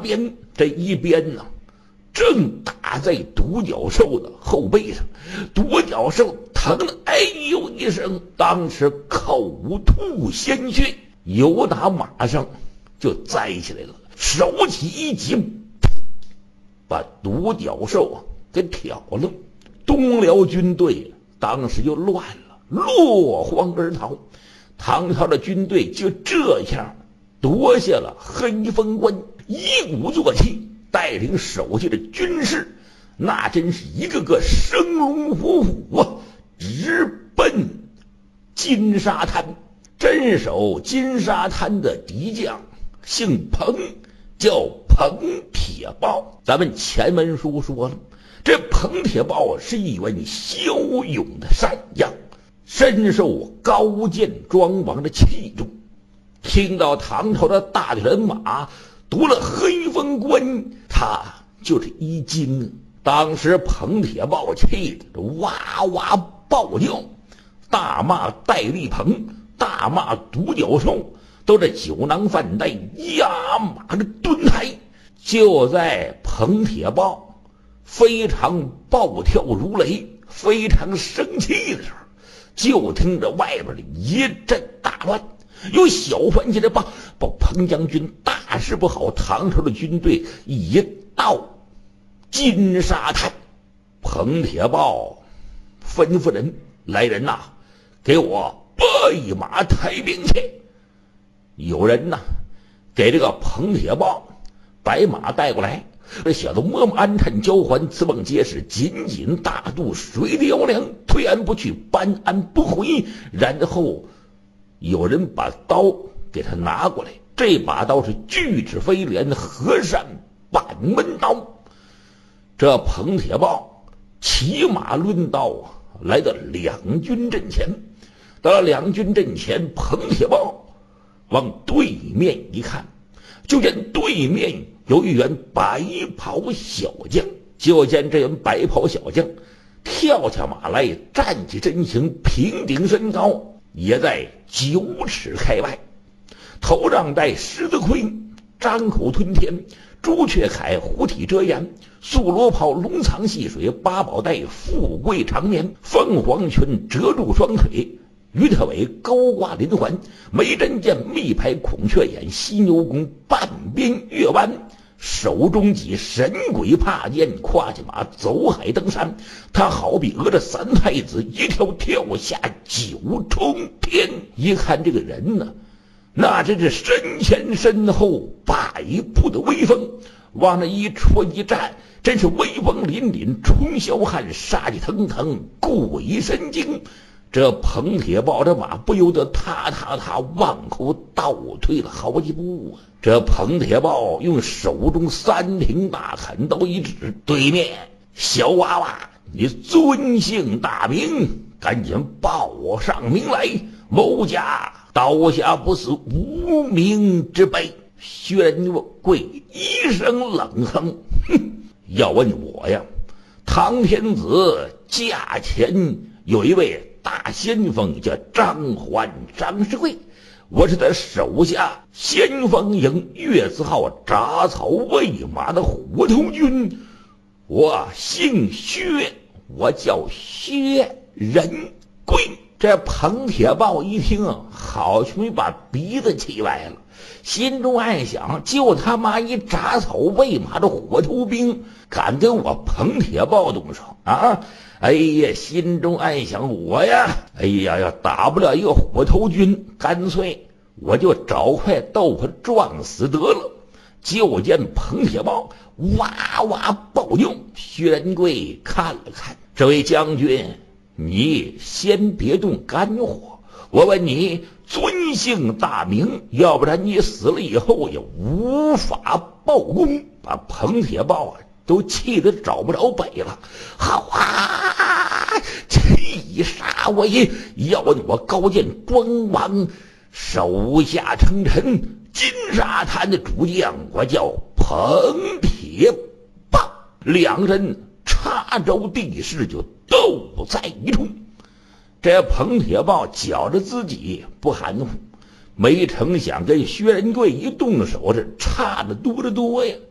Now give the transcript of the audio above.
鞭这一鞭呢，正打在独角兽的后背上。独角兽疼得哎呦一声，当时口吐鲜血，由打马上就栽起来了，手起一击，把独角兽给挑了。东辽军队当时就乱了，落荒而逃。唐朝的军队就这样夺下了黑风关，一鼓作气带领手下的军士，那真是一个个生龙活虎啊，直奔金沙滩。镇守金沙滩的敌将姓彭，叫彭铁豹。咱们前文书说了，这彭铁豹是一员骁勇的善将，深受高见庄王的器重。听到唐朝的大队人马夺了黑风关，他就是一惊。当时彭铁豹气得哇哇暴叫，大骂戴笠鹏，大骂独角兽，都是酒囊饭袋，压马的蹲台。就在彭铁豹非常暴跳如雷，非常生气的时候，就听着外边的一阵大乱，有小传起来报彭将军大事不好，唐朝的军队已到金沙滩。彭铁豹吩咐人，来人呐，给我备马抬兵去。有人呐给这个彭铁豹白马带过来，这小子摸摸鞍鞯交环，自望结实，紧紧大肚，水的摇梁，推鞍不去，搬鞍不回。然后有人把刀给他拿过来，这把刀是锯齿飞镰河山板门刀。这彭铁豹骑马抡刀来到两军阵前。到了两军阵前，彭铁豹往对面一看，就见对面有一员白袍小将。就见这员白袍小将跳下马来，站起身形，平顶身高，也在9尺开外，头上戴狮子盔，张口吞天，朱雀铠虎体遮颜，素罗袍龙藏细水，八宝带富贵长眠，凤凰裙遮住双腿，鱼特尾高挂连环，眉针剑密排孔雀眼，犀牛弓半边月弯，手中戟神鬼帕剑，跨下马走海登山。他好比讹着三太子，一跳跳下9重天。一看这个人呢，那真是身前身后百步的威风，往那一戳一站，真是威风凛凛，冲霄汉，杀气腾腾，鬼神惊。这彭铁豹这马不由得踏往后倒退了好几步啊！这彭铁豹用手中3挺大砍刀一指，对面小娃娃，你尊姓大名，赶紧报上名来，某家刀下不死无名之辈。薛仁贵一声冷哼，哼，要问我呀，唐天子驾前有一位大先锋叫张欢，张世贵，我是他手下先锋营月字号铡草喂马的虎头军，我姓薛，我叫薛仁贵。这彭铁豹一听，好像没把鼻子气歪了，心中暗想，就他妈一铡草喂马的火头兵，敢跟我彭铁豹动手啊！哎呀，心中暗想，我呀，哎呀，要打不了一个火头军，干脆我就找块豆腐撞死得了。就见彭铁豹哇哇暴叫。薛仁贵看了看，这位将军，你先别动肝火，我问你尊姓大名，要不然你死了以后也无法报功。把彭铁豹都气得找不着北了。好啊，气杀我也！要问我高见庄王手下称臣金沙滩的主将，我叫彭铁豹。两人插招地势就斗在一处。这彭铁豹觉着自己不含糊，没成想跟薛仁贵一动手，是差得多得多呀。